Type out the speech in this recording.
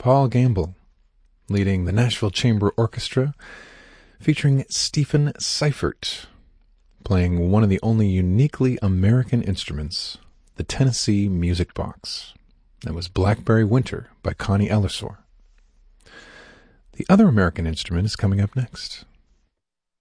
Paul Gamble, leading the Nashville Chamber Orchestra, featuring Stephen Seifert, playing one of the only uniquely American instruments, the Tennessee Music Box. That was Blackberry Winter by Connie Ellersor. The other American instrument is coming up next.